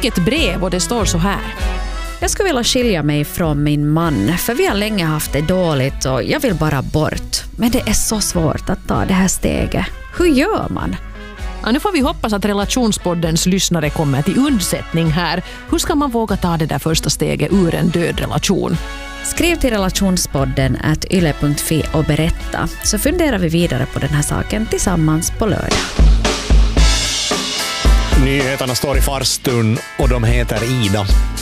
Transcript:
fick ett brev och det står så här. Jag skulle vilja skilja mig från min man, för vi har länge haft det dåligt och jag vill bara bort. Men det är så svårt att ta det här steget. Hur gör man? Ja, nu får vi hoppas att Relationspoddens lyssnare kommer till undsättning här. Hur ska man våga ta det där första steget ur en död relation? Skriv till relationspodden@yle.fi och berätta, så funderar vi vidare på den här saken tillsammans på lördag. Nyheterna står i farstun och de heter Ida.